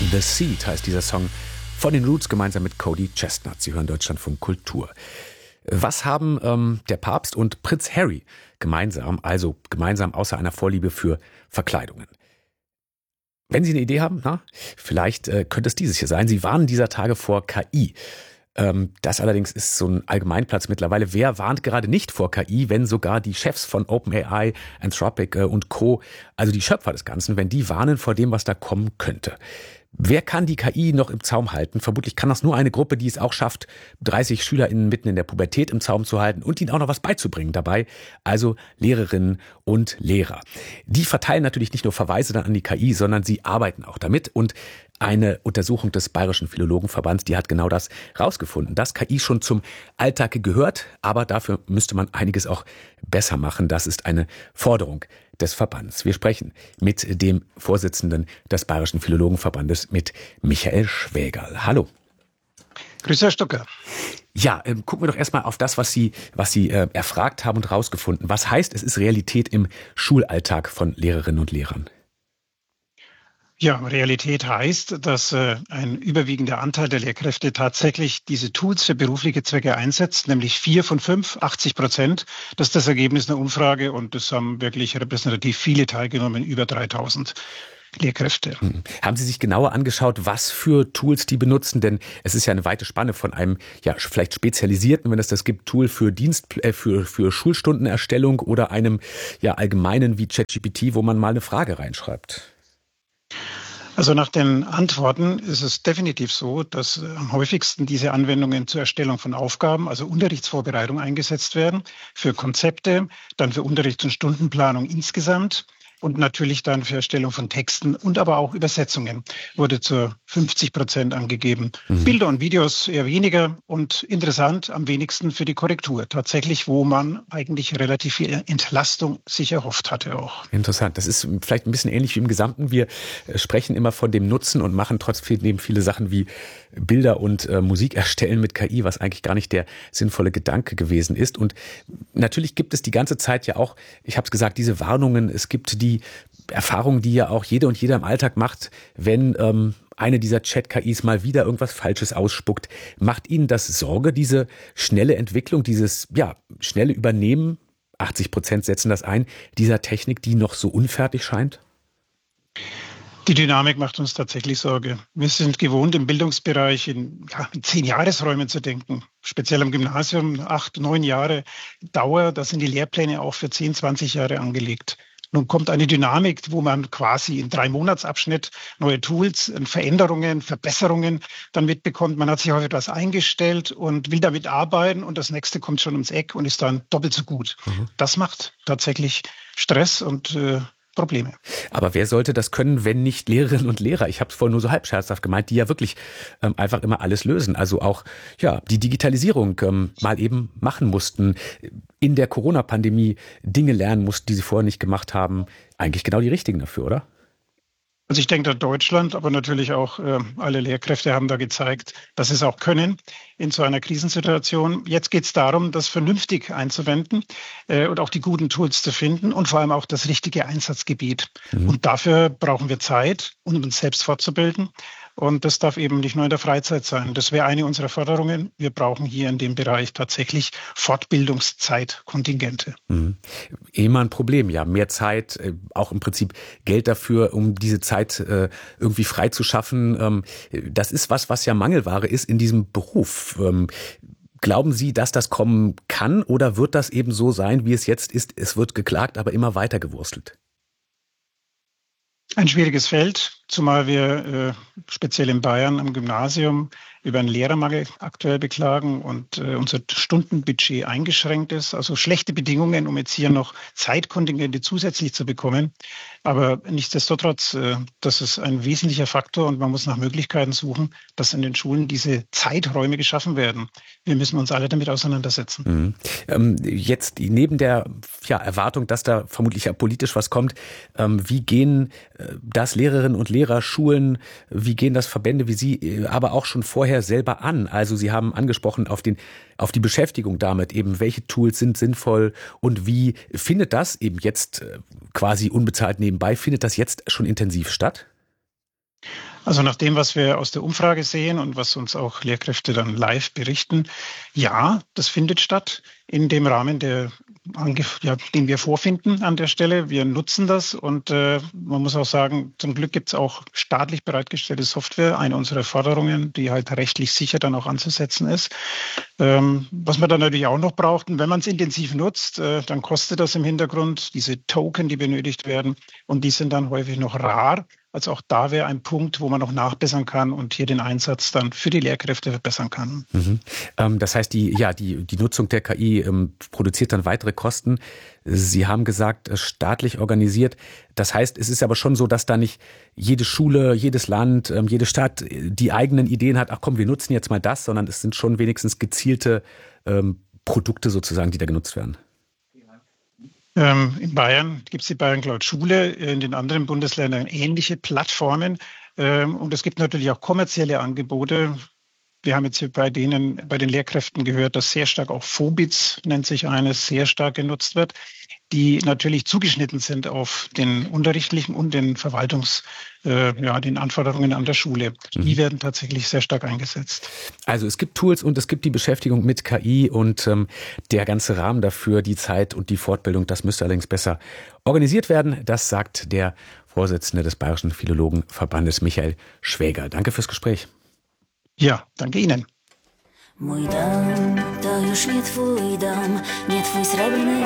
The Seed heißt dieser Song von den Roots gemeinsam mit Cody Chestnut. Sie hören Deutschlandfunk Kultur. Was haben der Papst und Prinz Harry gemeinsam, also gemeinsam außer einer Vorliebe für Verkleidungen? Wenn Sie eine Idee haben, vielleicht könnte es dieses hier sein. Sie warnen dieser Tage vor KI. Das allerdings ist so ein Allgemeinplatz mittlerweile. Wer warnt gerade nicht vor KI, wenn sogar die Chefs von OpenAI, Anthropic und Co., also die Schöpfer des Ganzen, wenn die warnen vor dem, was da kommen könnte? Wer kann die KI noch im Zaum halten? Vermutlich kann das nur eine Gruppe, die es auch schafft, 30 SchülerInnen mitten in der Pubertät im Zaum zu halten und ihnen auch noch was beizubringen dabei. Also Lehrerinnen und Lehrer. Die verteilen natürlich nicht nur Verweise dann an die KI, sondern sie arbeiten auch damit. Und eine Untersuchung des Bayerischen Philologenverbands, die hat genau das rausgefunden, dass KI schon zum Alltag gehört, aber dafür müsste man einiges auch besser machen. Das ist eine Forderung des Verbands. Wir sprechen mit dem Vorsitzenden des Bayerischen Philologenverbandes, mit Michael Schwägerl. Hallo. Grüß Herr Stucker. Ja, gucken wir doch erstmal auf das, was Sie erfragt haben und rausgefunden. Was heißt, es ist Realität im Schulalltag von Lehrerinnen und Lehrern? Ja, Realität heißt, dass ein überwiegender Anteil der Lehrkräfte tatsächlich diese Tools für berufliche Zwecke einsetzt, nämlich 4 von 5, 80%. Das ist das Ergebnis einer Umfrage und das haben wirklich repräsentativ viele teilgenommen, über 3000 Lehrkräfte. Haben Sie sich genauer angeschaut, was für Tools die benutzen? Denn es ist ja eine weite Spanne von einem, ja, vielleicht spezialisierten, wenn es das gibt, Tool für für Schulstundenerstellung oder einem, ja, allgemeinen wie ChatGPT, wo man mal eine Frage reinschreibt. Also nach den Antworten ist es definitiv so, dass am häufigsten diese Anwendungen zur Erstellung von Aufgaben, also Unterrichtsvorbereitung, eingesetzt werden, für Konzepte, dann für Unterrichts- und Stundenplanung insgesamt und natürlich dann für Erstellung von Texten und aber auch Übersetzungen wurde zu 50% angegeben. Bilder und Videos eher weniger und interessant am wenigsten für die Korrektur. Tatsächlich, wo man eigentlich relativ viel Entlastung sich erhofft hatte auch. Interessant. Das ist vielleicht ein bisschen ähnlich wie im Gesamten. Wir sprechen immer von dem Nutzen und machen trotzdem viele Sachen wie Bilder und Musik erstellen mit KI, was eigentlich gar nicht der sinnvolle Gedanke gewesen ist. Und natürlich gibt es die ganze Zeit ja auch, ich habe es gesagt, diese Warnungen. Es gibt die Erfahrung, die ja auch jede und jeder im Alltag macht, wenn eine dieser Chat-KIs mal wieder irgendwas Falsches ausspuckt. Macht Ihnen das Sorge, diese schnelle Entwicklung, dieses schnelle Übernehmen, 80% setzen das ein, dieser Technik, die noch so unfertig scheint? Die Dynamik macht uns tatsächlich Sorge. Wir sind gewohnt, im Bildungsbereich in 10-Jahresräumen zu denken. Speziell am Gymnasium 8, 9 Jahre Dauer. Da sind die Lehrpläne auch für 10, 20 Jahre angelegt. Nun kommt eine Dynamik, wo man quasi in 3-Monatsabschnitt neue Tools, Veränderungen, Verbesserungen dann mitbekommt. Man hat sich auf etwas eingestellt und will damit arbeiten und das nächste kommt schon ums Eck und ist dann doppelt so gut. Das macht tatsächlich Stress und Probleme. Aber wer sollte das können, wenn nicht Lehrerinnen und Lehrer? Ich habe es vorhin nur so halb scherzhaft gemeint, die ja wirklich einfach immer alles lösen. Also auch die Digitalisierung mal eben machen mussten, in der Corona-Pandemie Dinge lernen mussten, die sie vorher nicht gemacht haben. Eigentlich genau die richtigen dafür, oder? Also ich denke, Deutschland, aber natürlich auch alle Lehrkräfte haben da gezeigt, dass sie es auch können in so einer Krisensituation. Jetzt geht es darum, das vernünftig einzuwenden und auch die guten Tools zu finden und vor allem auch das richtige Einsatzgebiet. Und dafür brauchen wir Zeit, um uns selbst fortzubilden. Und das darf eben nicht nur in der Freizeit sein. Das wäre eine unserer Forderungen. Wir brauchen hier in dem Bereich tatsächlich Fortbildungszeitkontingente. Immer ein Problem, ja. Mehr Zeit, auch im Prinzip Geld dafür, um diese Zeit irgendwie frei zu schaffen. Das ist was ja Mangelware ist in diesem Beruf. Glauben Sie, dass das kommen kann oder wird das eben so sein, wie es jetzt ist? Es wird geklagt, aber immer weiter gewurstelt. Ein schwieriges Feld, zumal wir speziell in Bayern am Gymnasium über einen Lehrermangel aktuell beklagen und unser Stundenbudget eingeschränkt ist. Also schlechte Bedingungen, um jetzt hier noch Zeitkontingente zusätzlich zu bekommen. Aber nichtsdestotrotz, das ist ein wesentlicher Faktor und man muss nach Möglichkeiten suchen, dass in den Schulen diese Zeiträume geschaffen werden. Wir müssen uns alle damit auseinandersetzen. Jetzt neben der Erwartung, dass da vermutlich ja politisch was kommt, wie gehen das Lehrerinnen und Lehrer, Schulen, wie gehen das Verbände wie Sie, aber auch schon vorher selber an? Also Sie haben angesprochen auf die Beschäftigung damit, eben welche Tools sind sinnvoll und wie findet das eben jetzt quasi unbezahlt nebenbei, findet das jetzt schon intensiv statt? Also nach dem, was wir aus der Umfrage sehen und was uns auch Lehrkräfte dann live berichten, ja, das findet statt in dem Rahmen, den wir vorfinden an der Stelle. Wir nutzen das und man muss auch sagen, zum Glück gibt es auch staatlich bereitgestellte Software, eine unserer Forderungen, die halt rechtlich sicher dann auch anzusetzen ist. Was man dann natürlich auch noch braucht, und wenn man es intensiv nutzt, dann kostet das im Hintergrund diese Token, die benötigt werden, und die sind dann häufig noch rar. Also auch da wäre ein Punkt, wo man noch nachbessern kann und hier den Einsatz dann für die Lehrkräfte verbessern kann. Das heißt, die Nutzung der KI produziert dann weitere Kosten. Sie haben gesagt, staatlich organisiert. Das heißt, es ist aber schon so, dass da nicht jede Schule, jedes Land, jede Stadt die eigenen Ideen hat, ach komm, wir nutzen jetzt mal das, sondern es sind schon wenigstens gezielte Produkte sozusagen, die da genutzt werden. In Bayern gibt es die Bayern Cloud Schule, in den anderen Bundesländern ähnliche Plattformen. Und es gibt natürlich auch kommerzielle Angebote. Wir haben jetzt hier bei den Lehrkräften gehört, dass sehr stark auch Phobits, nennt sich eines, sehr stark genutzt wird, die natürlich zugeschnitten sind auf den unterrichtlichen und den den Anforderungen an der Schule. Die werden tatsächlich sehr stark eingesetzt. Also es gibt Tools und es gibt die Beschäftigung mit KI und der ganze Rahmen dafür, die Zeit und die Fortbildung, das müsste allerdings besser organisiert werden. Das sagt der Vorsitzende des Bayerischen Philologenverbandes, Michael Schwäger. Danke fürs Gespräch. Ja, danke Ihnen. Mój dom to już nie twój dom, nie twój srebrny